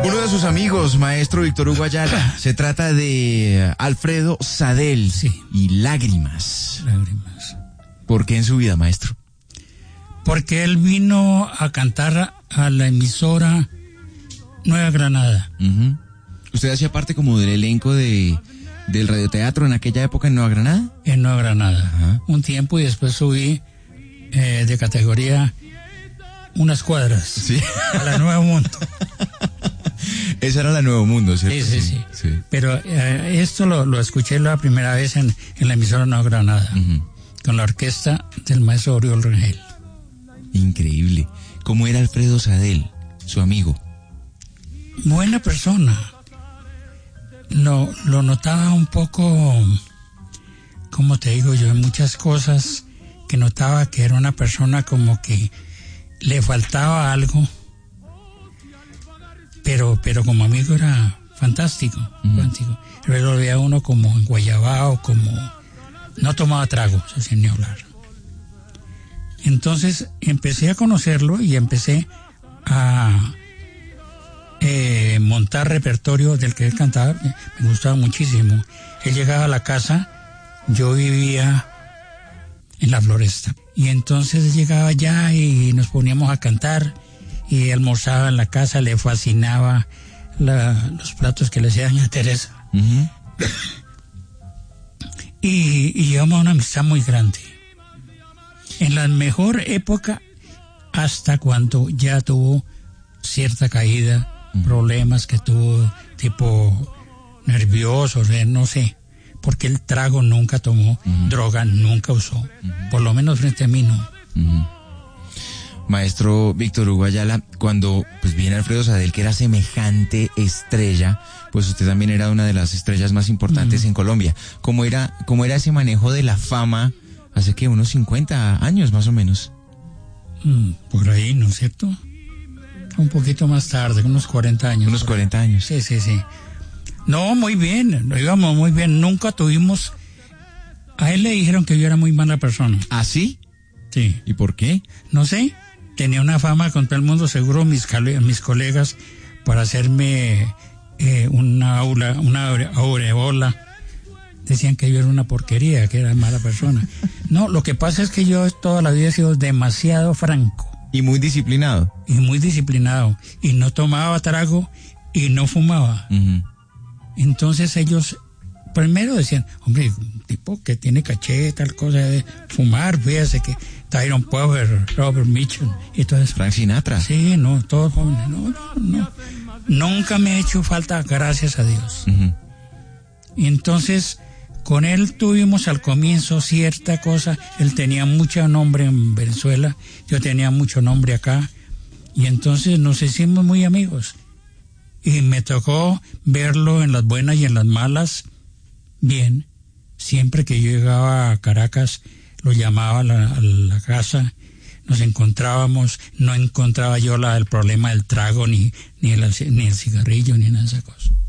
Uno de sus amigos, maestro Víctor Hugo Ayala, se trata de Alfredo Sadel. Sí. Y Lágrimas. Lágrimas. ¿Por qué en su vida, maestro? Porque él vino a cantar a la emisora Nueva Granada. Uh-huh. ¿Usted hacía parte como del elenco del radioteatro en aquella época en Nueva Granada? En Nueva Granada. Ajá. Un tiempo, y después subí de categoría unas cuadras. Sí. A la Nuevo Mundo. Esa era la Nuevo Mundo, ¿cierto? Sí. Pero esto lo escuché la primera vez en la emisora Nueva Granada, uh-huh, con la orquesta del maestro Oriol Rangel. Increíble. ¿Cómo era Alfredo Sadel, su amigo? Buena persona. Lo notaba un poco, como te digo yo, en muchas cosas que notaba que era una persona como que le faltaba algo, pero como amigo era fantástico, uh-huh, fantástico. Pero lo veía uno como enguayabao, como no tomaba trago, sin ni hablar. Entonces empecé a conocerlo y empecé a montar repertorio del que él cantaba. Me gustaba muchísimo. Él llegaba a la casa, yo vivía en La Floresta, y entonces llegaba allá y nos poníamos a cantar, y almorzaba en la casa. Le fascinaba los platos que le hacía doña Teresa. Uh-huh. y llevamos una amistad muy grande en la mejor época, hasta cuando ya tuvo cierta caída, problemas que tuvo, tipo nerviosos, no sé, porque el trago nunca tomó, uh-huh, droga nunca usó, uh-huh, por lo menos frente a mí no. Uh-huh. Maestro Víctor Hugo Ayala, cuando pues viene Alfredo Sadel, que era semejante estrella, pues usted también era una de las estrellas más importantes, uh-huh, en Colombia. ¿Cómo era ese manejo de la fama hace que unos 50 años más o menos? Por ahí, ¿no es cierto? Un poquito más tarde, unos 40 años. Unos 40 años. Sí. No, muy bien, lo íbamos muy bien. Nunca tuvimos... A él le dijeron que yo era muy mala persona. ¿Ah, sí? Sí. ¿Y por qué? No sé, tenía una fama con todo el mundo, seguro mis colegas, para hacerme una aureola. Decían que yo era una porquería, que era mala persona. No, lo que pasa es que yo toda la vida he sido demasiado franco. Y muy disciplinado. Y no tomaba trago y no fumaba. Uh-huh. Entonces ellos primero decían, hombre, un tipo que tiene caché, tal cosa de fumar, fíjese que Tyrone Power, Robert Mitchum y todo eso. Frank Sinatra. Sí, no, todos jóvenes. No. Nunca me ha hecho falta, gracias a Dios. Uh-huh. Entonces, con él tuvimos al comienzo cierta cosa. Él tenía mucho nombre en Venezuela, yo tenía mucho nombre acá, y entonces nos hicimos muy amigos. Y me tocó verlo en las buenas y en las malas, bien. Siempre que yo llegaba a Caracas, lo llamaba a la casa, nos encontrábamos, no encontraba yo el problema del trago, ni el cigarrillo, ni nada de esas cosas.